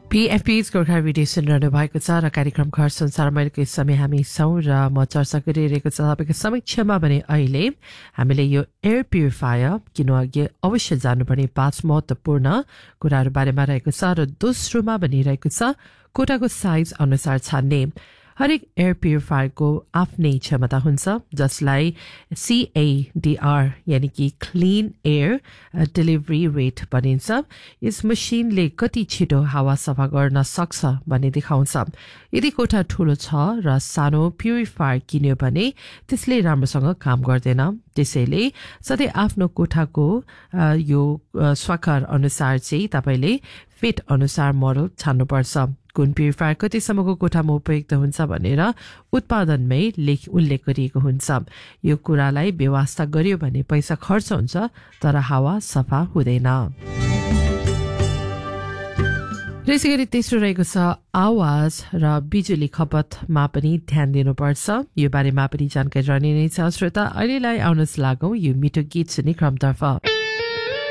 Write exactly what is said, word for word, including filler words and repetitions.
पीएफपी's Gorkha radio सुनिरहनु भएको छ र कार्यक्रम घर संसार मैलको समय हामी छौँ र म चर्चा गरिरहेको छ तपाईँको समक्षमा भने अहिले हामीले यो एयर प्युरिफायर किन अघि अवश्य जानुपर्ने पाँच महत्त्वपूर्ण कुराहरू बारेमा रहेको छ र दोस्रोमा भनिरहेको छ कोठाको साइज अनुसार छान्ने हरेक एयर प्युरिफायरको आफ्नै क्षमता हुन्छ जसलाई सीएडीआर यानी कि क्लीन एयर डेलिभरी रेट भनिन्छ यस मसिनले कति छिटो हावा सफा गर्न सक्छ भन्ने देखाउँछ यदि कोठा ठूलो छ र सानो प्युरिफायर किन्यो भने त्यसले राम्रोसँग काम गर्दैन त्यसैले सधैँ आफ्नो कोठाको यो स्वाकार अनुसार चाहिँ तपाईले फिट अनुसार मोडल छान्नुपर्छ कुन प्युरिफायर कतिसम्मको कोठामा उपयुक्त हुन्छ भनेर उत्पादनमै लेख उल्लेख गरिएको हुन्छ यो कुरालाई व्यवस्था गरियो भने पैसा खर्च हुन्छ तर हावा सफा हुँदैन त्यसैगरी तेस्रो रहेको छ आवाज र बिजुली खपतमा पनि ध्यान दिनुपर्छ यो बारेमा पनि जानकारी रहने नै छ श्रोता अहिलेलाई आउनुहोस् लागौं यो मिठो गीत सुन्ने क्रमतर्फ